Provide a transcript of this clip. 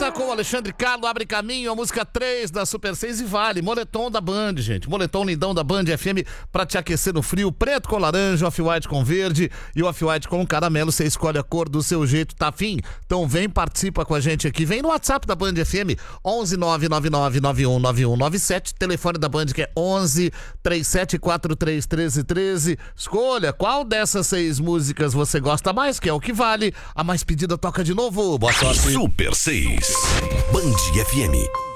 volta com o Alexandre Carlos, Abre Caminho, a música 3 da Super 6 e vale. Moletom da Band, gente. Moletom lindão da Band FM pra te aquecer no frio. Preto com laranja, off-white com verde e off-white com caramelo. Você escolhe a cor do seu jeito, tá afim? Então vem, participa com a gente aqui. Vem no WhatsApp da Band FM, 11999919197. Telefone da Band que é 1137431313. Escolha qual dessas 6 músicas você gosta mais, que é o que vale. A mais pedida toca de novo. Boa sorte. Super 6, Band FM.